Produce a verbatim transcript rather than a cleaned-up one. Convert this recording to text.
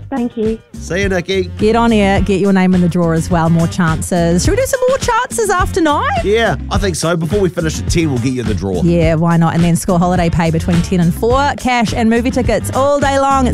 Thank you. See you, Nikki. Get on here, get your name in the draw as well. More chances. Should we do some more chances after nine? Yeah, I think so. Before we finish at ten, we'll get you in the draw. Yeah, why not? And then school holiday pay between ten and four. Cash and movie tickets all day long.